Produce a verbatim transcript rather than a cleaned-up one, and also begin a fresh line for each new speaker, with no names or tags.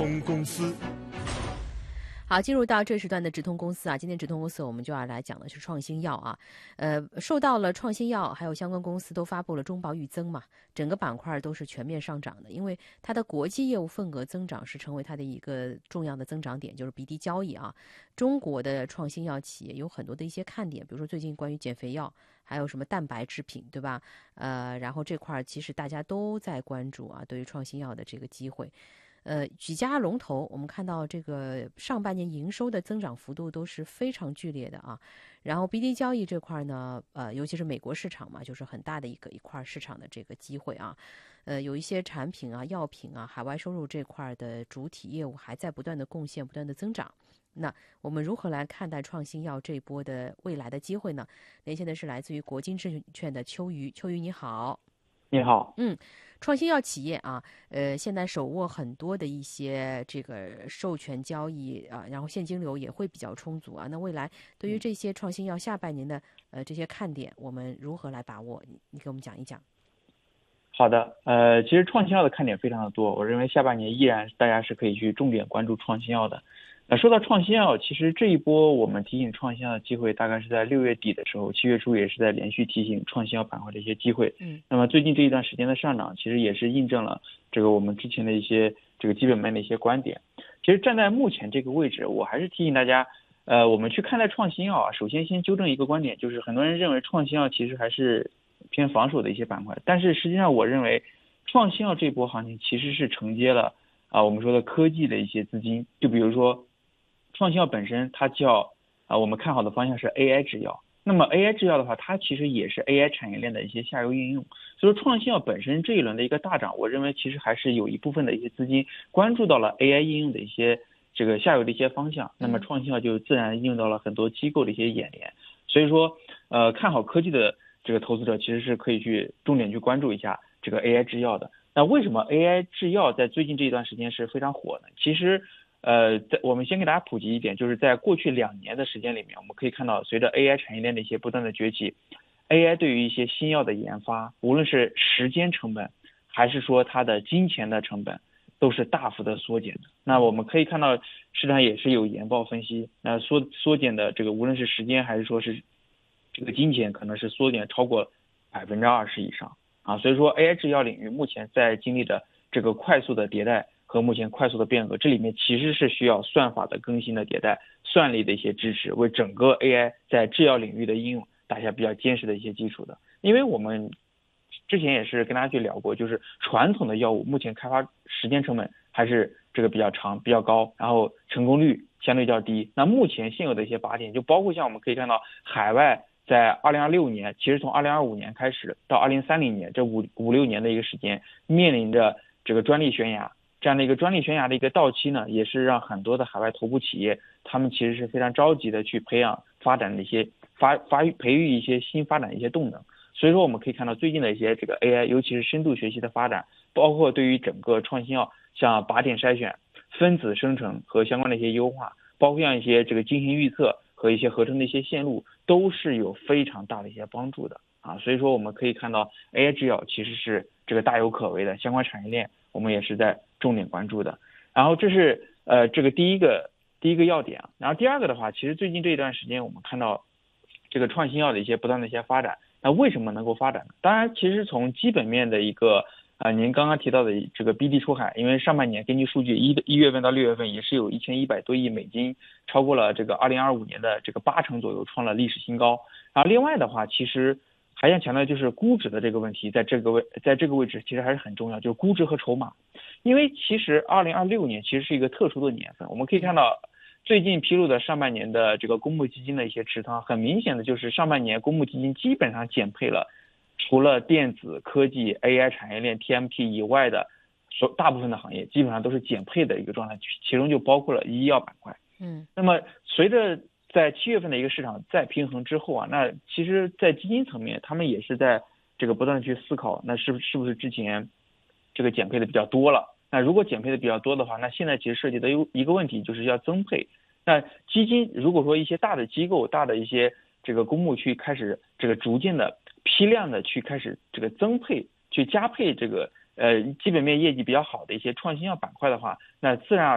通公司。
好，进入到这时段的直通公司啊，今天直通公司我们就要来讲的是创新药啊，呃，受到了创新药还有相关公司都发布了中报预增嘛，整个板块都是全面上涨的，因为它的国际业务份额增长是成为它的一个重要的增长点，就是 B D 交易啊。中国的创新药企业有很多的一些看点，比如说最近关于减肥药，还有什么蛋白制品，对吧？呃，然后这块其实大家都在关注啊，对于创新药的这个机会。呃，几家龙头，我们看到这个上半年营收的增长幅度都是非常剧烈的啊。然后 B D 交易这块呢，呃，尤其是美国市场嘛，就是很大的一个一块市场的这个机会啊。呃，有一些产品啊、药品啊，海外收入这块的主体业务还在不断的贡献、不断的增长。那我们如何来看待创新药这一波的未来的机会呢？连线的是来自于国金证券的秋雨，秋雨你好。
你好，
嗯，创新药企业啊，呃，现在手握很多的一些这个授权交易啊，然后现金流也会比较充足啊。那未来对于这些创新药下半年的呃这些看点，我们如何来把握？你你给我们讲一讲。
好的，呃，其实创新药的看点非常的多，我认为下半年依然大家是可以去重点关注创新药的。那说到创新药，其实这一波我们提醒创新药的机会，大概是在六月底的时候，七月初也是在连续提醒创新药板块的一些机会。
嗯，
那么最近这一段时间的上涨，其实也是印证了这个我们之前的一些这个基本面的一些观点。其实站在目前这个位置，我还是提醒大家，呃，我们去看待创新药啊，首先先纠正一个观点，就是很多人认为创新药其实还是偏防守的一些板块，但是实际上我认为，创新药这波行情其实是承接了啊、呃、我们说的科技的一些资金，就比如说。创新药本身它叫啊、呃，我们看好的方向是 A I 制药。那么 A I 制药的话，它其实也是 A I 产业链的一些下游应用。所以说创新药本身这一轮的一个大涨，我认为其实还是有一部分的一些资金关注到了 A I 应用的一些这个下游的一些方向。那么创新药就自然应用到了很多机构的一些眼帘。所以说，呃，看好科技的这个投资者其实是可以去重点去关注一下这个 A I 制药的。那为什么 A I 制药在最近这一段时间是非常火呢？其实。呃，在我们先给大家普及一点，就是在过去两年的时间里面，我们可以看到，随着 A I 产业链的一些不断的崛起 ，A I 对于一些新药的研发，无论是时间成本，还是说它的金钱的成本，都是大幅的缩减的。那我们可以看到，市场也是有研报分析，那缩缩减的这个无论是时间还是说是这个金钱，可能是缩减超过百分之二十以上啊。所以说 A I 制药领域目前在经历着这个快速的迭代。和目前快速的变革，这里面其实是需要算法的更新的迭代，算力的一些支持，为整个 A I 在制药领域的应用打下比较坚实的一些基础的。因为我们之前也是跟大家去聊过，就是传统的药物目前开发时间成本还是这个比较长、比较高，然后成功率相对较低。那目前现有的一些靶点，就包括像我们可以看到海外在二零二六年，其实从二零二五年开始到二零三零年这五五六年的一个时间，面临着这个专利悬崖。这样的一个专利悬崖的一个到期呢，也是让很多的海外头部企业，他们其实是非常着急的去培养、发展的一些发发育、培育一些新发展的一些动能。所以说，我们可以看到最近的一些这个 A I， 尤其是深度学习的发展，包括对于整个创新药，像靶点筛选、分子生成和相关的一些优化，包括像一些这个进行预测和一些合成的一些线路，都是有非常大的一些帮助的啊。所以说，我们可以看到 A I 制药其实是这个大有可为的相关产业链。我们也是在重点关注的，然后这是呃这个第一个第一个要点啊，然后第二个的话，其实最近这一段时间我们看到这个创新药的一些不断的一些发展，那为什么能够发展呢？当然，其实从基本面的一个啊、呃，您刚刚提到的这个 B D 出海，因为上半年根据数据一一月份到六月份也是有一千一百多亿美金，超过了这个二零二五年的这个八成左右，创了历史新高。然后另外的话，其实。还想强调就是估值的这个问题，在这个位在这个位置其实还是很重要，就是估值和筹码。因为其实二零二六年其实是一个特殊的年份，我们可以看到最近披露的上半年的这个公募基金的一些持仓，很明显的就是上半年公募基金基本上减配了，除了电子科技、A I 产业链、T M T 以外的所大部分的行业基本上都是减配的一个状态，其中就包括了医药板块。
嗯，
那么随着在七月份的一个市场再平衡之后啊，那其实在基金层面他们也是在这个不断的去思考，那是不是不是之前这个减配的比较多了，那如果减配的比较多的话，那现在其实涉及的一个问题就是要增配。那基金如果说一些大的机构大的一些这个公募去开始这个逐渐的批量的去开始这个增配去加配这个呃基本面业绩比较好的一些创新药板块的话，那自然而